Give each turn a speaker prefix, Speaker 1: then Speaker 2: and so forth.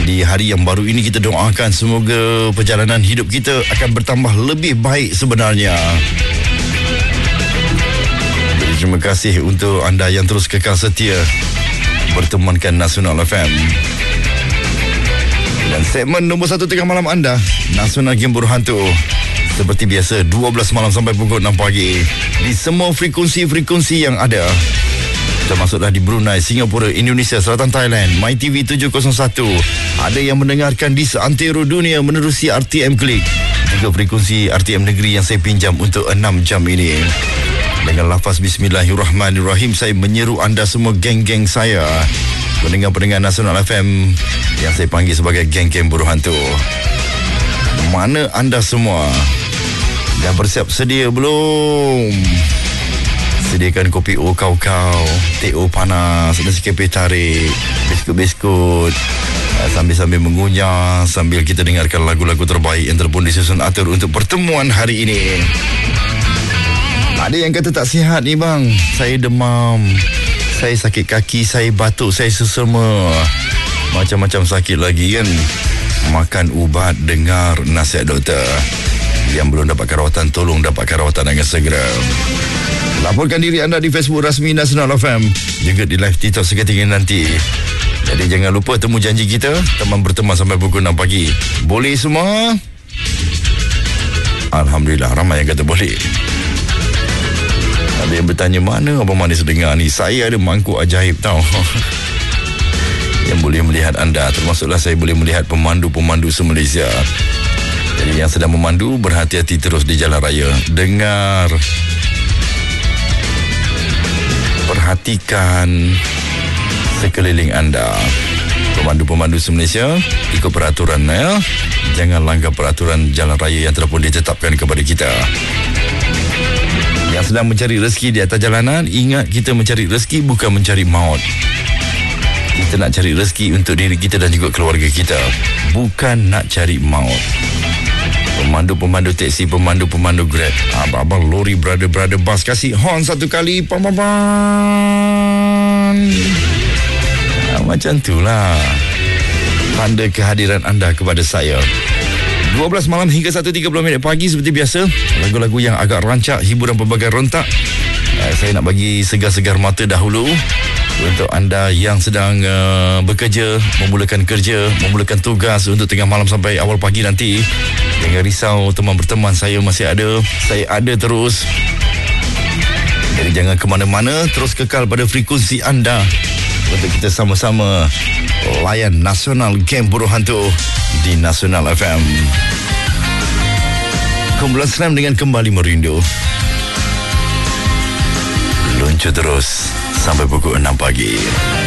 Speaker 1: Di hari yang baru ini kita doakan semoga perjalanan hidup kita akan bertambah lebih baik sebenarnya. Jadi terima kasih untuk anda yang terus kekal setia bertemankan Nasional FM. Dan segmen nombor 1 tengah malam anda, Nasional Game Berhantu. Seperti biasa 12 malam sampai pukul 6 pagi di semua frekuensi-frekuensi yang ada. Termasuklah di Brunei, Singapura, Indonesia, Selatan Thailand, MyTV 701. Ada yang mendengarkan di seantero dunia menerusi RTM Klik. Juga frekuensi RTM Negeri yang saya pinjam untuk 6 jam ini. Dengan lafaz Bismillahirrahmanirrahim, saya menyeru anda semua geng-geng saya, pendengar-pendengar Nasional FM yang saya panggil sebagai geng-geng buruh hantu. Mana anda semua? Dah bersiap sedia belum? Sediakan kopi O kau-kau, teh O panas, nasi keping tarik, biskut-biskut, sambil-sambil mengunyah, sambil kita dengarkan lagu-lagu terbaik yang telah pun disusun atur untuk pertemuan hari ini. Ada yang kata tak sihat ni bang, saya demam, saya sakit kaki, saya batuk, saya sesama, macam-macam sakit lagi kan. Makan ubat, dengar nasihat doktor. Yang belum dapatkan rawatan, tolong dapatkan rawatan dengan segera. Laporkan diri anda di Facebook rasmi Nasional FM, juga di live TikTok seketika nanti. Jadi jangan lupa temu janji kita, teman berteman sampai pukul 6 pagi. Boleh semua? Alhamdulillah, ramai yang kata boleh. Ada yang bertanya, mana Abang Manis dengar ni? Saya ada mangkuk ajaib tau yang boleh melihat anda. Termasuklah saya boleh melihat pemandu-pemandu se-Malaysia. Jadi yang sedang memandu, berhati-hati terus di jalan raya. Dengar, perhatikan sekeliling anda. Pemandu-pemandu se-Malaysia, ikut peraturan ya. Jangan langgar peraturan jalan raya yang telah pun ditetapkan kepada kita. Yang sedang mencari rezeki di atas jalanan, ingat kita mencari rezeki bukan mencari maut. Kita nak cari rezeki untuk diri kita dan juga keluarga kita, bukan nak cari maut. Pemandu-pemandu teksi, pemandu-pemandu Grab, abang-abang lori, brother-brother bus, kasih horn satu kali, pam-pam-pam. Macam itulah tanda kehadiran anda kepada saya. 12 malam hingga 1.30 pagi seperti biasa. Lagu-lagu yang agak rancak, hiburan pelbagai rentak. Saya nak bagi segar-segar mata dahulu untuk anda yang sedang bekerja, memulakan kerja, memulakan tugas untuk tengah malam sampai awal pagi nanti. Jangan risau, teman berteman saya masih ada. Saya ada terus. Jadi jangan ke mana-mana, terus kekal pada frekuensi anda untuk kita sama-sama layan Nasional Game Buruh Hantu di Nasional FM. Kumpulan Slam dengan kembali merindu. Luncur terus sampai pukul 6 pagi.